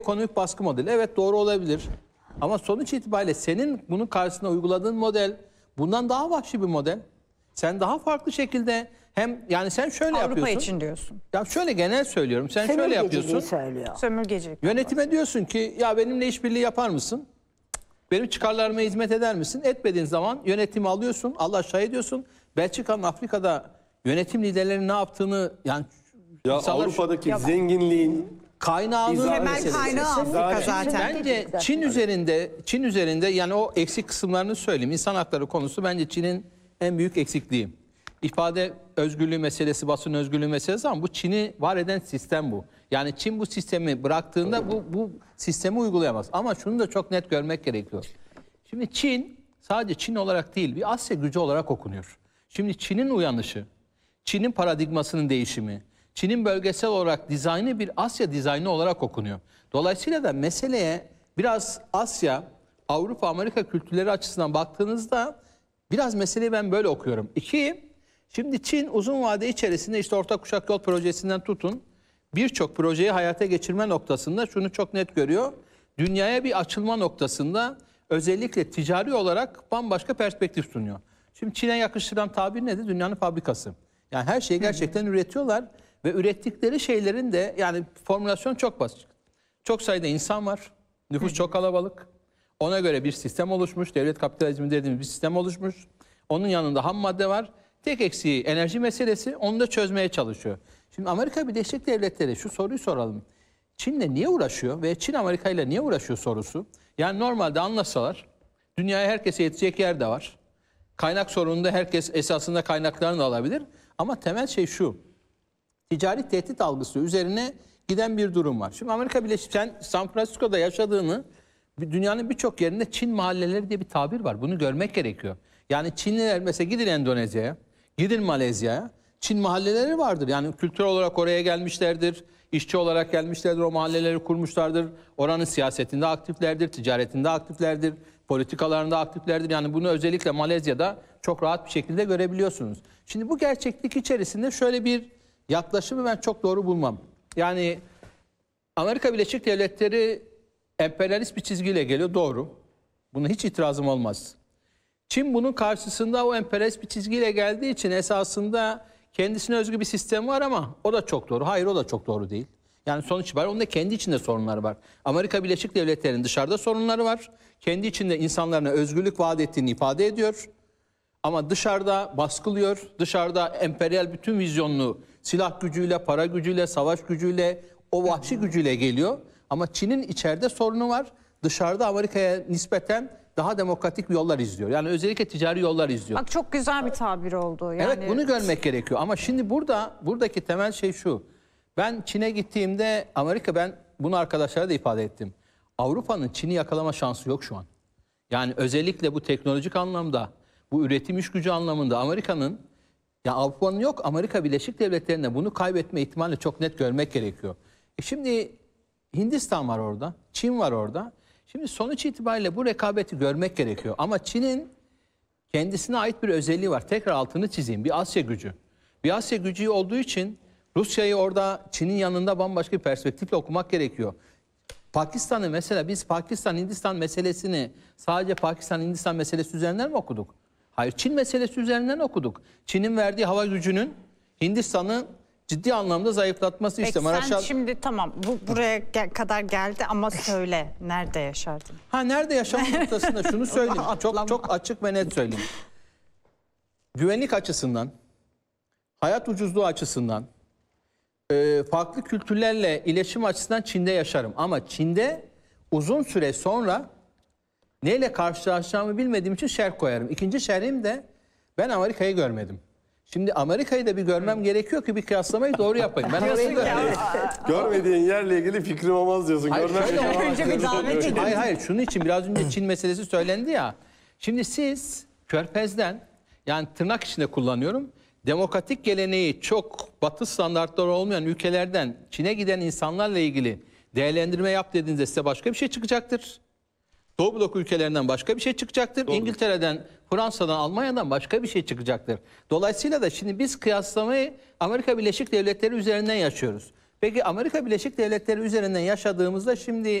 ekonomik baskı modeli. Evet, doğru olabilir. Ama sonuç itibariyle senin bunun karşısına uyguladığın model bundan daha vahşi bir model. Sen daha farklı şekilde hem yani sen şöyle Avrupa yapıyorsun. için diyorsun. Ya şöyle genel söylüyorum. Sen şöyle Sömürgeciliği yapıyorsun. söylüyor. Sömürgecilik. Yönetime diyorsun ki ya benimle işbirliği yapar mısın? Benim çıkarlarıma hizmet eder misin? Etmediğin zaman yönetimi alıyorsun. Allah şahit ediyorsun. Belçika'nın Afrika'da yönetim liderlerinin ne yaptığını yani Ya insanlar Avrupa'daki zenginliğin kaynağını Temel meselesi. kaynağı Afrika zaten. Bence Çin üzerinde yani o eksik kısımlarını söyleyeyim. İnsan hakları konusu bence Çin'in en büyük eksikliği. İfade özgürlüğü meselesi, basın özgürlüğü meselesi ama bu Çin'i var eden sistem bu. Yani Çin bu sistemi bıraktığında bu sistemi uygulayamaz. Ama şunu da çok net görmek gerekiyor. Şimdi Çin sadece Çin olarak değil bir Asya gücü olarak okunuyor. Şimdi Çin'in uyanışı, Çin'in paradigmasının değişimi, Çin'in bölgesel olarak dizaynı bir Asya dizaynı olarak okunuyor. Dolayısıyla da meseleye biraz Asya, Avrupa, Amerika kültürleri açısından baktığınızda biraz meseleyi ben böyle okuyorum. İki, şimdi Çin uzun vade içerisinde işte Orta Kuşak Yol Projesi'nden tutun birçok projeyi hayata geçirme noktasında şunu çok net görüyor. Dünyaya bir açılma noktasında özellikle ticari olarak bambaşka perspektif sunuyor. Şimdi Çin'e yakıştıran tabir nedir? Dünyanın fabrikası. Yani her şeyi gerçekten üretiyorlar ve ürettikleri şeylerin de yani formülasyon çok basit. Çok sayıda insan var, nüfus çok kalabalık. Ona göre bir sistem oluşmuş, devlet kapitalizmi dediğimiz bir sistem oluşmuş. Onun yanında ham madde var. Tek eksiği enerji meselesi, onu da çözmeye çalışıyor. Şimdi Amerika Birleşik Devletleri şu soruyu soralım. Çin'le niye uğraşıyor ve Çin Amerika ile niye uğraşıyor sorusu. Yani normalde anlasalar dünyaya herkese yetecek yer de var. Kaynak sorununda herkes esasında kaynaklarını da alabilir. Ama temel şey şu. Ticari tehdit algısı üzerine giden bir durum var. Şimdi Amerika Birleşik sen San Francisco'da yaşadığını dünyanın birçok yerinde Çin mahalleleri diye bir tabir var. Bunu görmek gerekiyor. Yani Çinliler mesela gidin Endonezya'ya, gidin Malezya'ya. Çin mahalleleri vardır. Yani kültürel olarak oraya gelmişlerdir. İşçi olarak gelmişlerdir. O mahalleleri kurmuşlardır. Oranın siyasetinde aktiflerdir. Ticaretinde aktiflerdir. Politikalarında aktiflerdir. Yani bunu özellikle Malezya'da çok rahat bir şekilde görebiliyorsunuz. Şimdi bu gerçeklik içerisinde şöyle bir yaklaşımı ben çok doğru bulmam. Yani Amerika Birleşik Devletleri emperyalist bir çizgiyle geliyor. Doğru. Buna hiç itirazım olmaz. Çin bunun karşısında o emperyalist bir çizgiyle geldiği için esasında kendisine özgü bir sistem var ama o da çok doğru. Hayır, o da çok doğru değil. Yani sonuç itibariyle onun da kendi içinde sorunları var. Amerika Birleşik Devletleri'nin dışarıda sorunları var. Kendi içinde insanlarına özgürlük vaat ettiğini ifade ediyor. Ama dışarıda baskılıyor. Dışarıda emperyal bütün vizyonunu silah gücüyle, para gücüyle, savaş gücüyle, o vahşi gücüyle geliyor. Ama Çin'in içeride sorunu var. Dışarıda Amerika'ya nispeten daha demokratik yollar izliyor. Yani özellikle ticari yollar izliyor. Bak çok güzel bir tabir oldu. Yani... Evet, bunu görmek gerekiyor. Ama şimdi buradaki temel şey şu. Ben Çin'e gittiğimde ben bunu arkadaşlara da ifade ettim. Avrupa'nın Çin'i yakalama şansı yok şu an. Yani özellikle bu teknolojik anlamda, bu üretim iş gücü anlamında Avrupa'nın yok, Amerika Birleşik Devletleri'nde bunu kaybetme ihtimalini çok net görmek gerekiyor. Şimdi Hindistan var orada, Çin var orada. Şimdi sonuç itibariyle bu rekabeti görmek gerekiyor. Ama Çin'in kendisine ait bir özelliği var. Tekrar altını çizeyim. Bir Asya gücü. Bir Asya gücü olduğu için Rusya'yı orada Çin'in yanında bambaşka bir perspektifle okumak gerekiyor. Pakistan'ı mesela biz Pakistan-Hindistan meselesini sadece Pakistan-Hindistan meselesi üzerinden mi okuduk? Hayır, Çin meselesi üzerinden okuduk. Çin'in verdiği hava gücünün Hindistan'ı ciddi anlamda zayıflatması işte. Sen şimdi tamam buraya kadar geldi ama söyle nerede yaşardın? Nerede yaşam noktasında şunu söyleyeyim. Çok açık ve net söyleyeyim. Güvenlik açısından, hayat ucuzluğu açısından, farklı kültürlerle iletişim açısından Çin'de yaşarım. Ama Çin'de uzun süre sonra neyle karşılaşacağımı bilmediğim için şerh koyarım. İkinci şerhim de ben Amerika'yı görmedim. Şimdi Amerika'yı da bir görmem gerekiyor ki bir kıyaslamayı doğru yapayım. Ben görmediğin yerle ilgili fikrim olmaz diyorsun. Önce bir davet edin. Hayır. Şunun için biraz önce Çin meselesi söylendi ya. Şimdi siz Körfez'den yani tırnak içinde kullanıyorum. Demokratik geleneği çok batı standartları olmayan ülkelerden Çin'e giden insanlarla ilgili değerlendirme yap dediğinizde size başka bir şey çıkacaktır. Doğu blok ülkelerinden başka bir şey çıkacaktır. Doğru. İngiltere'den, Fransa'dan, Almanya'dan başka bir şey çıkacaktır. Dolayısıyla da şimdi biz kıyaslamayı Amerika Birleşik Devletleri üzerinden yaşıyoruz. Peki Amerika Birleşik Devletleri üzerinden yaşadığımızda şimdi